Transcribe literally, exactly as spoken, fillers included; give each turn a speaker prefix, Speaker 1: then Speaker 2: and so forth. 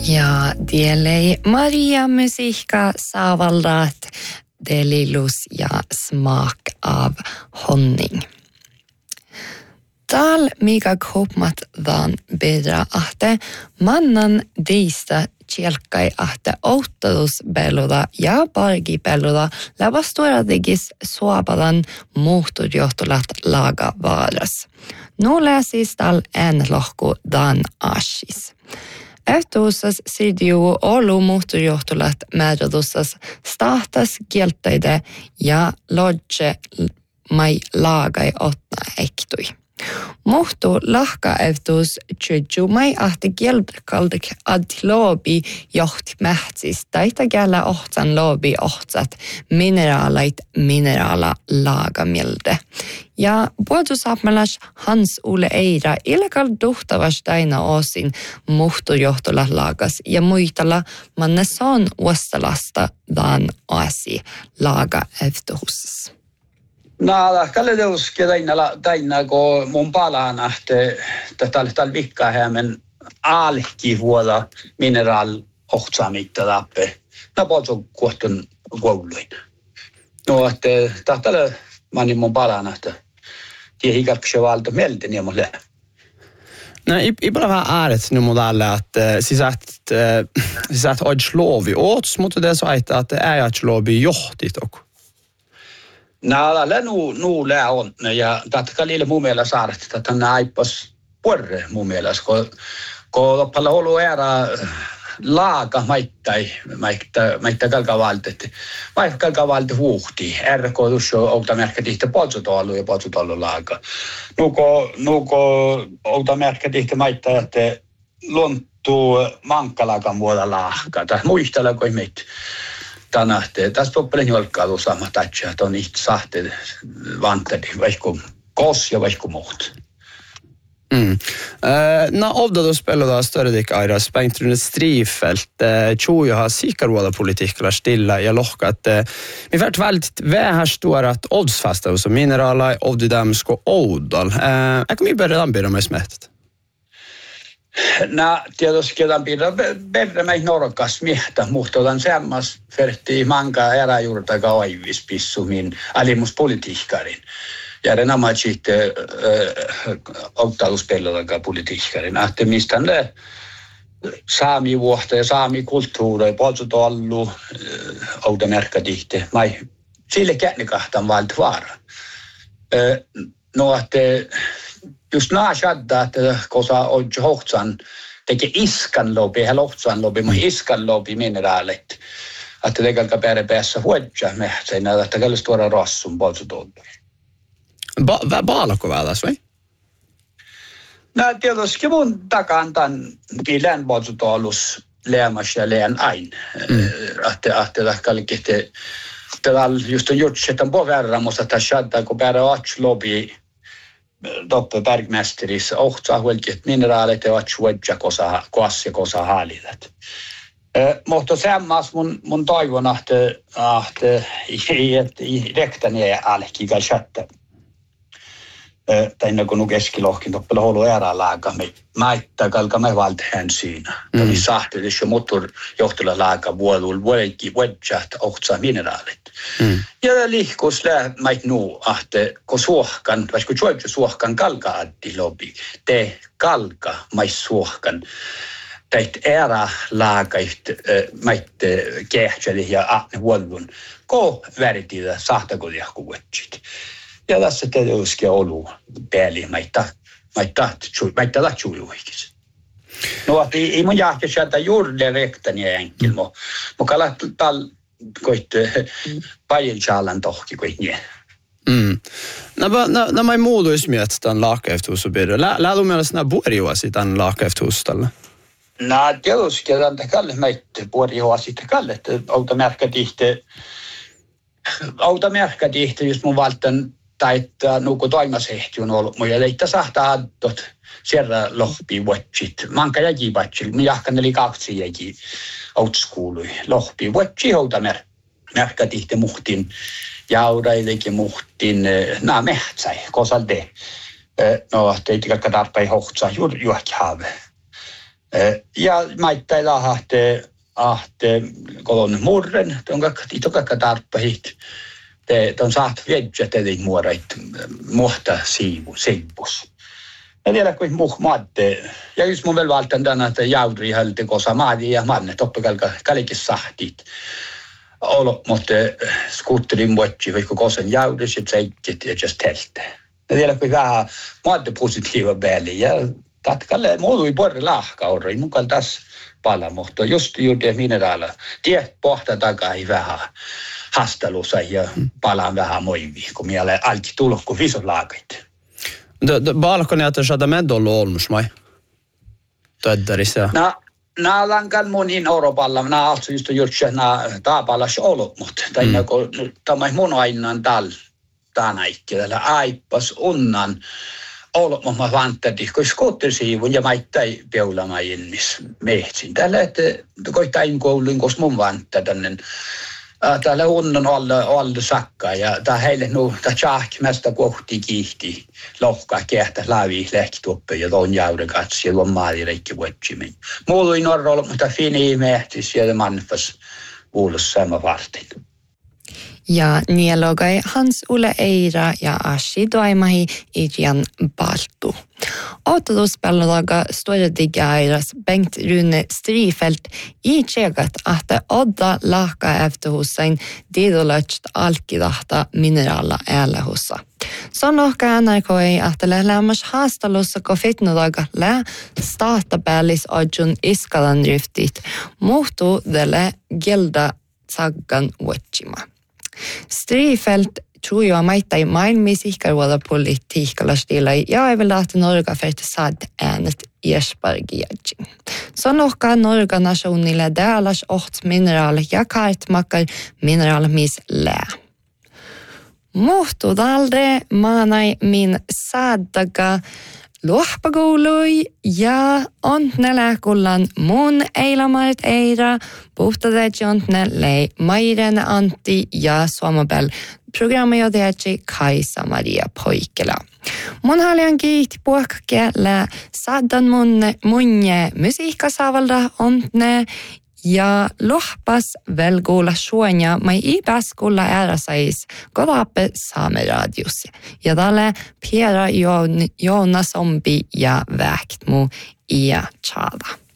Speaker 1: Ja dielei Maria musiikka saavaldat delilus ja smak av honning. Tal mikä kopmat dan bedra ahte mannan deista tjelkai ahte outtadus belluda ja pargi belluda lavastora digis suopadan muhturjohtulat laga varas. Nu läsis tal en lohku dan ashis. Eftuusas sidiu olu muhturjohtulat määrätussas stahtas kieltäide ja lodge mai laagai otna ektui. Muhtu lahka eftuus tjydju mai ahti kieltäkaldik ad loobi johti mähtsis taita gällä ohtsan loobi ohtsat mineraalait mineraala laagamilde. Ja puolustusapmelas Hans Ole Eira ilkal duhtavas taina osin muhtujohtola laagas ja muitala manne son uostalasta dan oasi laaga eftuussas.
Speaker 2: Nada, kalle deus kedaina taina ko mun palaan ahte tätä tal vikkaa hämen alki vuoda mineral ohtsaamitta tappe. Na polso kuohtun kouluin. No että tätä mani mun palaan ahte. Tie hikakse valta melten ja mulle.
Speaker 3: No, ibland var ärligt nu mot alla att så att så att odds lovi åts mot det så att det är att lovi johtit och
Speaker 2: Nada, nu nu lää on ja tätä kalille mun mielestä saarti tätä naipas porre mun mielestä ko ko pala olo era laaka maittai maittaa maittaa kalkavaltet vaikka kalkavaltet huhti erko tuossa outa merkitihte poltsutollu ja poltsutollu laaka nuko nuko outa merkitihte maittaa että lonttu mankkalakan muoda laaka tai muistella kuin mit tänähte tässä toppelen jolkkaa sama tatcha on nicht sahte vantadi vaikka kos ja vaikka muut.
Speaker 3: Mm. Uh, na ovda då spelade större dik Aira Spengtrune Strifelt uh, tror jag har sikarvåda politik eller stilla jag lockar att uh, vi vart väldigt väl här står att oddsfasta och så minerala ovda dem ska odal. Eh jag kommer ju börja den börja med smätt.
Speaker 2: Na tietysti kedan pidä bättre mig norkas miehtä mutta otan semmas ferti manka eräjuurta kaivis pissu min alimus politiikkarin. Ja den har man sitte avtaluspelata politiikkarin. Att mistä ne saami vuotta ja saami kulttuuri poltsutollu outa merkadihte. Mai sille kätnikahtan valtvaara. No että just nää shadda että kosa on hohtsan teke iskan lobi hel hohtsan lobi mo iskan lobi mineralit. Että det kan bära bässa huodja med sig när det kan stora rassum poltsutollu.
Speaker 3: Ba va baalako välas vai?
Speaker 2: No tietysti mun takan tämän kilän poltsutolus leemas ja leen ain. Että että kallikki te tällä just on gjort sätten på värra måste ta shadda ko bära att lobby doppe bergmästeris ohtsa huoljet mineralit ja att huodja kosa koassa kosa haalidat. Mutta semmas mun mun toivon att att i i rektan är alki galchatta. Tai kun nu keskilohkin toppela holu era laaka me maittaa kalka me valta hän siinä. Eli sahte det motor johtella laaka vuodul vuodki vuodjat ohtsa mineraalit. Ja lihkus lä mait nu ahte ko suohkan vaikka juoju suohkan kalka addi lobby te kalka mai suohkan. Teit era laaka it maitte kehtseli ja ahne vuodun ko väritida sahtako ja kuvetsit. Ja tässä tietysti olu pääli maita maita maita lachujuikis. No att i mun jahke sieltä juurde rektani enkel mo mo kala tal koit pajen chalan tohki koit nie.
Speaker 3: Mm. Na ba na na mai modus miet tan laakeftus så blir det. Lä du med såna borjuasi tan laakeftus tällä.
Speaker 2: Na tietysti tämän kalle maitte borjuasi kalle auta merkatihte auta merkatihte just mun valtan tai nuku toimasehti on ollut. Mutta leitä sahtaa addot siellä lohpi vuotsit. Manka jäki patsil. Minä jahkan eli kaksi jäki outskuului. Lohpi vuotsi houta mer merkatihte muhtin. Jaudailekin muhtin. Nää mehtsai. Kosalde. No, teitikakka tarpei hohtsaa juokki haave. Ja maittai lahahte ahte kolon murren, tonka itokakka tarppahit. Te on saat viedä teidät muorait muhta siivu, seipus. Ja vielä kuin muh maatte. Ja jos mun vielä valtan tänä, että jaudri hälti kosa maadi ja manne toppakalka kalikis sahtit. Olo, mutta skutterin muotsi, vaikka kosen jaudri, sit seittit ja just telte. Ja vielä kuin vähän maatte positiiva pääli. Ja tatkalle muodui porri lahkauri, mukaan tässä pala, mutta just juuri mineraala. Tiet pohta takaa ei vähän hastelussa ja palaan vähän moiviin, kun minä olen alki tullut, kun viso laakait.
Speaker 3: Balkoni, että saada med ollut olmus, mai? Tödderissä?
Speaker 2: No, nämä lankan monin Euroopalla, nämä also just juuri nämä taapalas ollut, mutta tämä on mun ainan tal, tänä ikkellä, aippas unnan ollut, mutta mä vanttadi, kun skottersiivun ja maittai peulama innis mehtsin. Tällä, että koittain kouluin, koska mun vantta tännen täällä unnon alla, alla sakka ja tää heille nu, tää tjahkmästä kohti kiihti, lohkaa kehtä, laavi, lehkituppe ja tuon jauden katsi ja tuon maali reikki vuotsimin. Mulla ei norra ollut, mutta fini mehtis ja manfas kuulus sama vartin.
Speaker 1: Ja nielogai Hans Ulle Eira ja Ashi Doimahi Idrian Baltu. Autospellodaga Storediga Bengt Rune Strifelt i tsegat att odda laka efter hossein didolöcht alkidahta minerala äällä hossa. Sanohka N R K ei att lämmas hastalussa kofitnodaga lä startabällis odjun iskalan ryftit muhtu dele gelda saggan vuotsima. Strifelt tror jag maittai maailmisikkaruoda politiikalla stilla ja ei vielä että Norga färte sad äänet Ersbergiajin. Sanohka Norga nationille dälas oht mineral ja kartmakkar mineral mis lää. Muhtu dalde maanai min saadaga luohpakoului ja ontne lääkullan mun eilamart eira puhtade jontne lei mairene Antti ja suomabel programmajohtajaksi Kaisa Maria Poikela. Mun halian kiihti puhkakelle sadan munne munne musiikkasavalda ontne ja lohpas velguulla suonia mai i pääskulla äärasais kodappe saameradius. Ja tälle Piera Joona Sombi ja Väktmu ja Chada.